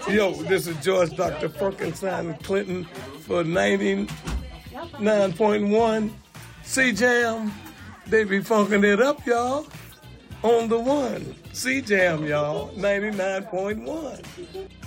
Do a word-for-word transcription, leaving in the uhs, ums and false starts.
Yo, this is George Doctor Frankenstein Clinton for ninety-nine point one C-Jam. They be funking it up, y'all, on the one. C-Jam, y'all, ninety-nine point one.